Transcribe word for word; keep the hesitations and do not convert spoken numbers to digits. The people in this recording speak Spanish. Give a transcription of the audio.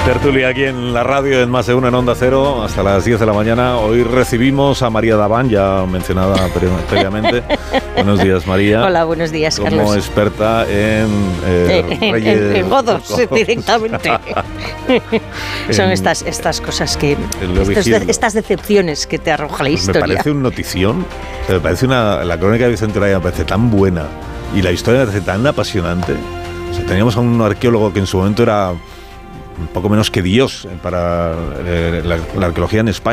Tertulia aquí en la radio, en Más de Uno, en Onda Cero, hasta las diez de la mañana. Hoy recibimos a María Daván, ya mencionada previamente. Buenos días, María. Hola, buenos días, como Carlos. Como experta en eh, eh, reyes... En, en godos, directamente. Son estas, estas cosas que... Estos de, estas decepciones que te arroja la historia. Me parece un notición. O sea, me parece una... La crónica de Vicente Olaya me parece tan buena y la historia me parece tan apasionante. O sea, teníamos a un arqueólogo que en su momento era un poco menos que Dios para eh, la, la arqueología en España.